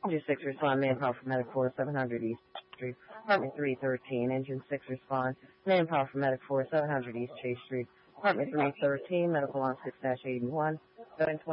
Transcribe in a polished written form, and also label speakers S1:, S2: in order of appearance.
S1: Engine 6 respond, manpower for Medic 4, 700 East Street, Apartment 313. Engine 6 respond, manpower for Medic 4, 700 East Chase Street, Apartment 313, medical on 6-81,